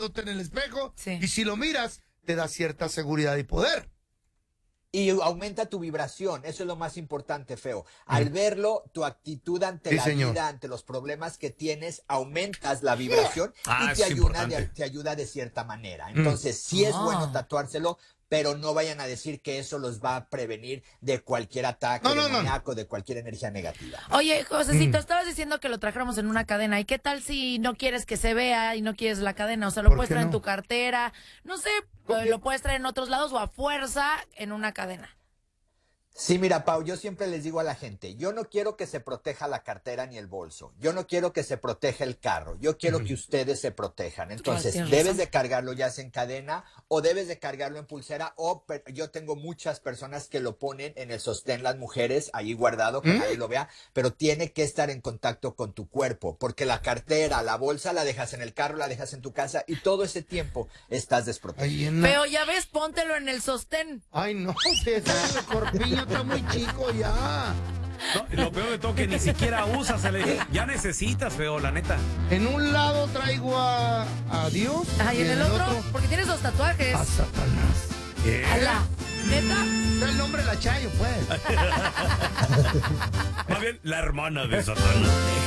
mirándote en el espejo. Sí. Y si lo miras, te da cierta seguridad y poder. Y aumenta tu vibración, eso es lo más importante, Feo. Al verlo, tu actitud ante la vida, ante los problemas que tienes, aumentas la vibración y te ayuda de cierta manera. Entonces, sí es bueno tatuárselo, pero no vayan a decir que eso los va a prevenir de cualquier ataque demoníaco, de cualquier energía negativa. Oye, Josecito, estabas diciendo que lo trajéramos en una cadena. ¿Y qué tal si no quieres que se vea y no quieres la cadena? O sea, lo puedes traer en tu cartera, no sé, lo puedes traer en otros lados o a fuerza en una cadena. Sí, mira, Pau, yo siempre les digo a la gente, yo no quiero que se proteja la cartera ni el bolso, yo no quiero que se proteja el carro, yo quiero que ustedes se protejan. Entonces, debes de cargarlo ya sea en cadena o debes de cargarlo en pulsera o yo tengo muchas personas que lo ponen en el sostén, las mujeres, ahí guardado, que nadie lo vea, pero tiene que estar en contacto con tu cuerpo, porque la cartera, la bolsa la dejas en el carro, la dejas en tu casa y todo ese tiempo estás desprotegido. Pero ya ves, póntelo en el sostén. Ay, no, el corpiño está muy chico ya. No, lo peor de todo que ni siquiera usas, ya necesitas, Feo, la neta. En un lado traigo a Dios. Y en el otro, porque tienes dos tatuajes. A Satanás. ¿Ala? ¿Neta? Es el nombre de la Chayo, pues. Más bien, la hermana de Satanás.